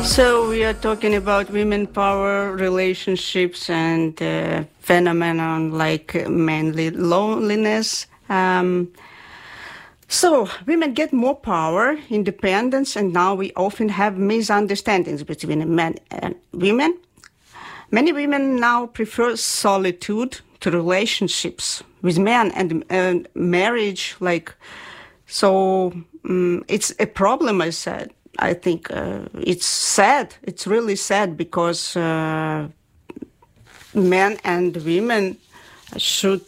So we are talking about women power, relationships, and phenomenon like manly loneliness. So women get more power, independence, and now we often have misunderstandings between men and women. Many women now prefer solitude to relationships with men and marriage. It's a problem. I think it's sad. It's really sad because men and women should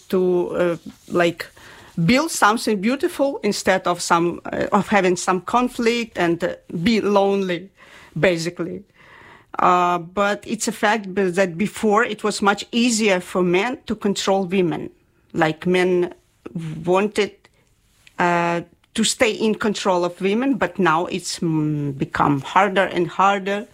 build something beautiful instead of having some conflict and be lonely, basically. But it's a fact that before it was much easier for men to control women. Like men wanted to stay in control of women, but now it's become harder and harder.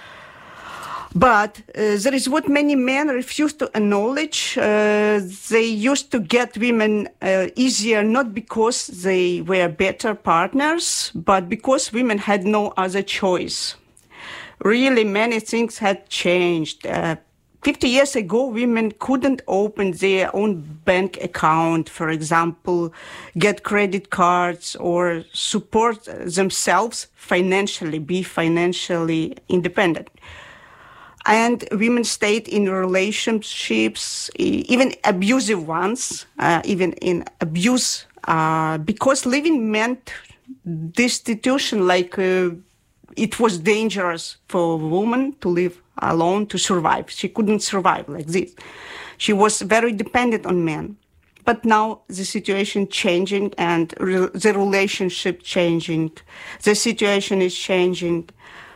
But there is what many men refuse to acknowledge. They used to get women easier, not because they were better partners, but because women had no other choice. Really, many things had changed. 50 years ago, women couldn't open their own bank account, for example, get credit cards or support themselves financially, be financially independent. And women stayed in relationships, even abusive ones, even in abuse, because living meant destitution, it was dangerous for a woman to live alone, to survive. She couldn't survive like this. She was very dependent on men. But now the situation changing and the relationship changing. The situation is changing.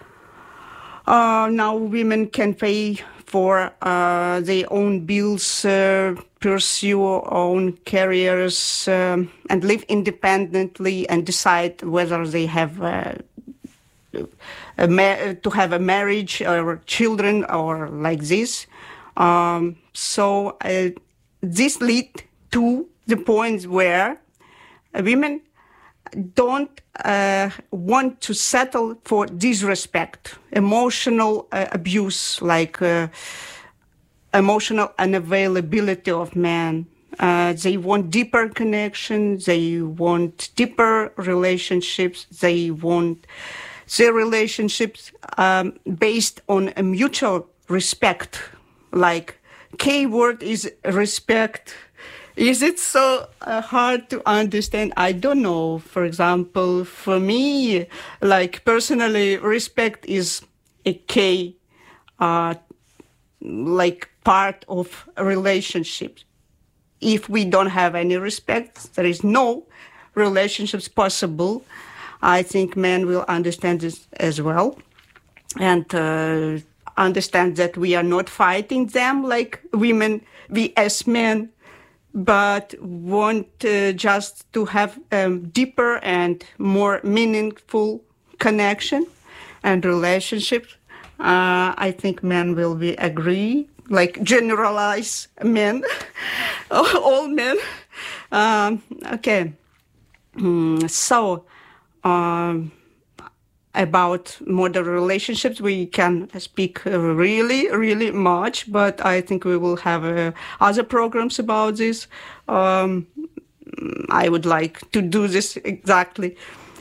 Now women can pay for their own bills, pursue own careers, and live independently and decide whether they have to have a marriage or children or like this. So this lead to the point where women don't want to settle for disrespect, emotional abuse, emotional unavailability of men. They want deeper connection. They want deeper relationships. They want their relationships based on a mutual respect. Like, key word is respect. Is it so hard to understand? I don't know. For example, for me, personally, respect is a key, part of a relationship. If we don't have any respect, there is no relationships possible. I think men will understand this as well and understand that we are not fighting them like women, we as men, but want just to have deeper and more meaningful connection and relationships. I think men will agree, generalize men, all men. Okay. So, about modern relationships, we can speak really, really much, but I think we will have other programs about this. I would like to do this exactly.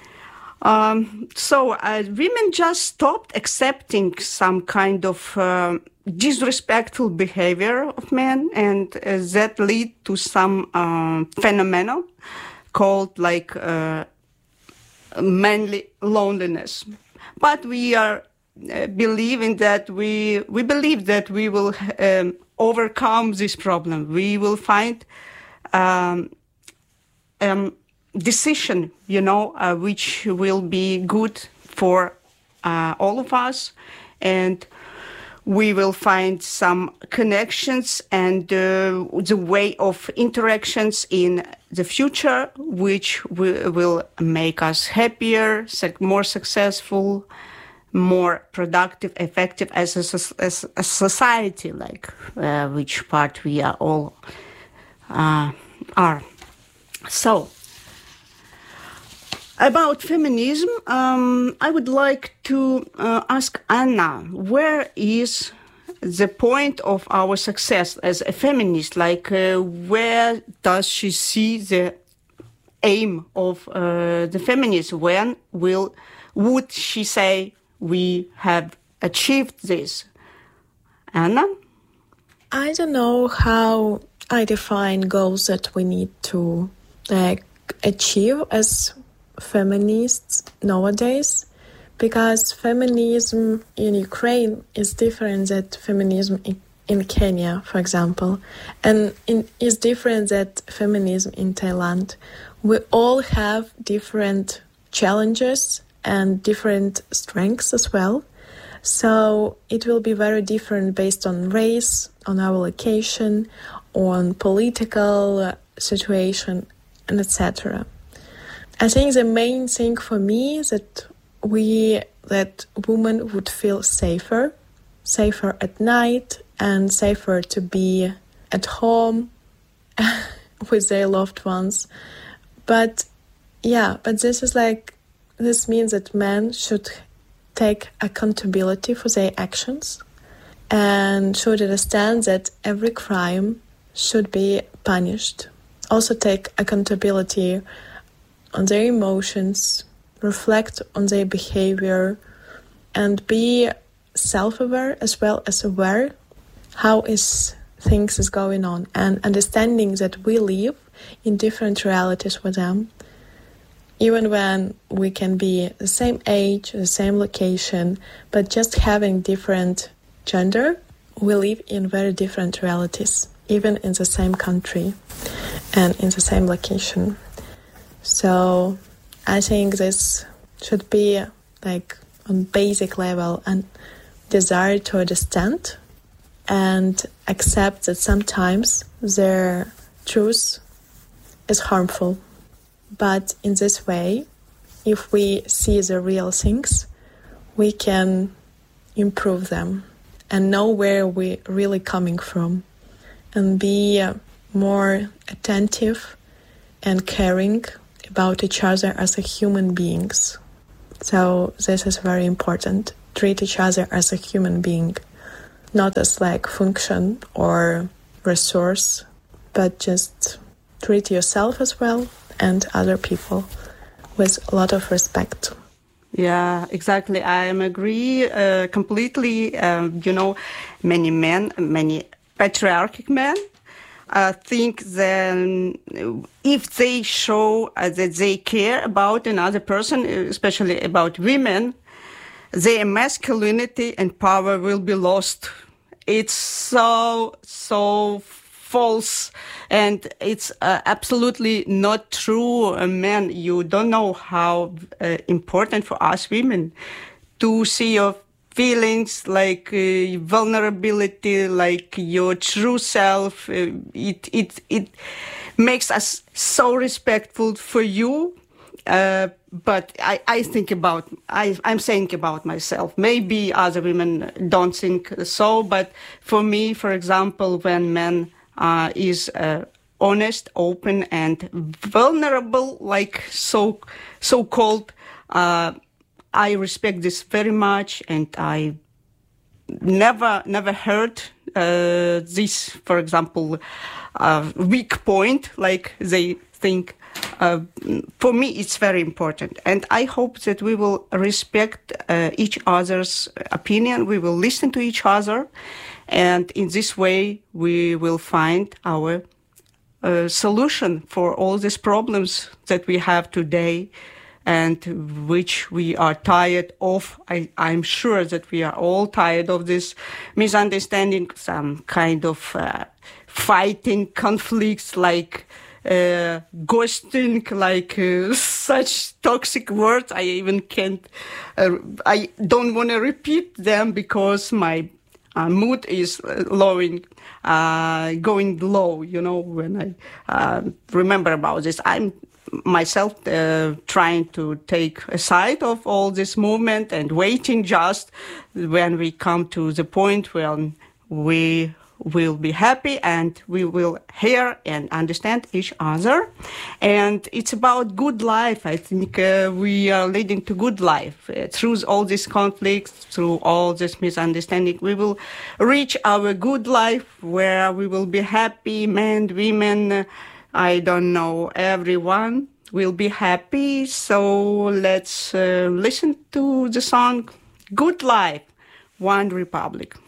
So women just stopped accepting some kind of disrespectful behavior of men, and that lead to some phenomenon called manly loneliness. But we are believing that we believe that we will overcome this problem. We will find decision, which will be good for all of us, and we will find some connections and the way of interactions in the future, which will make us happier, more successful, more productive, effective as a society, which part we are all are. So, About feminism, I would like to ask Anna, where is the point of our success as a feminist? Like, where does she see the aim of the feminism? When would she say we have achieved this? Anna? I don't know how I define goals that we need to achieve as feminists nowadays, because feminism in Ukraine is different than feminism in Kenya, for example, and is different than feminism in Thailand. We all have different challenges and different strengths as well. So it will be very different based on race, on our location, on political situation, and etc. I think the main thing for me is that women would feel safer at night, and safer to be at home with their loved ones. But this means that men should take accountability for their actions and should understand that every crime should be punished. Also take accountability on their emotions, reflect on their behavior, and be self-aware as well as aware how things is going on, and understanding that we live in different realities with them. Even when we can be the same age, the same location, but just having different gender, we live in very different realities, even in the same country and in the same location. So I think this should be like on basic level, and desire to understand and accept that sometimes their truth is harmful. But in this way, if we see the real things, we can improve them and know where we're really coming from, and be more attentive and caring about each other as a human beings. So this is very important. Treat each other as a human being, not as like function or resource, but just treat yourself as well and other people with a lot of respect. Yeah, exactly. I agree completely. Many men, many patriarchal men, think that if they show that they care about another person, especially about women, their masculinity and power will be lost. It's so false, and it's absolutely not true. Man, you don't know how important for us women to see your feelings, like vulnerability, like your true self. It makes us so respectful for you. But I'm saying about myself. Maybe other women don't think so, but for me, for example, when men is honest, open, and vulnerable, like so-called, I respect this very much, and I never heard this, for example, weak point, like they think. For me, it's very important, and I hope that we will respect each other's opinion. We will listen to each other, and in this way, we will find our solution for all these problems that we have today, and which we are tired of. I'm sure that we are all tired of this misunderstanding, some kind of fighting, conflicts, like ghosting, like such toxic words. I even can't, I don't want to repeat them because my mood is going low, when I remember about this. I'm myself trying to take a side of all this movement and waiting just when we come to the point when we will be happy and we will hear and understand each other. And it's about good life. I think we are leading to good life. Through all these conflicts, through all this misunderstanding, we will reach our good life where we will be happy, men, women, I don't know, everyone will be happy. So let's listen to the song Good Life, One Republic.